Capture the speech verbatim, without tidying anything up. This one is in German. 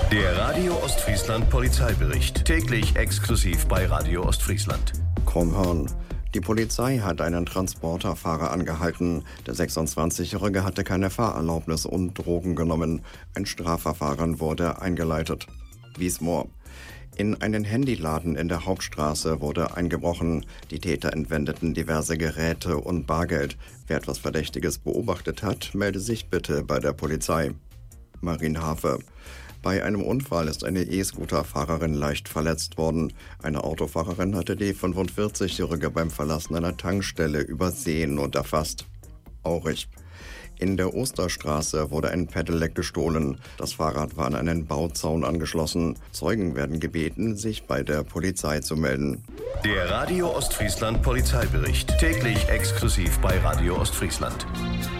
Der Radio Ostfriesland Polizeibericht. Täglich exklusiv bei Radio Ostfriesland. Krummhörn. Die Polizei hat einen Transporterfahrer angehalten. Der sechsundzwanzigjährige hatte keine Fahrerlaubnis und Drogen genommen. Ein Strafverfahren wurde eingeleitet. Wiesmoor. In einen Handyladen in der Hauptstraße wurde eingebrochen. Die Täter entwendeten diverse Geräte und Bargeld. Wer etwas Verdächtiges beobachtet hat, melde sich bitte bei der Polizei. Marienhafe. Bei einem Unfall ist eine E-Scooter-Fahrerin leicht verletzt worden. Eine Autofahrerin hatte die fünfundvierzigjährige beim Verlassen einer Tankstelle übersehen und erfasst. Aurich. In der Osterstraße wurde ein Pedelec gestohlen. Das Fahrrad war an einen Bauzaun angeschlossen. Zeugen werden gebeten, sich bei der Polizei zu melden. Der Radio Ostfriesland Polizeibericht. Täglich exklusiv bei Radio Ostfriesland.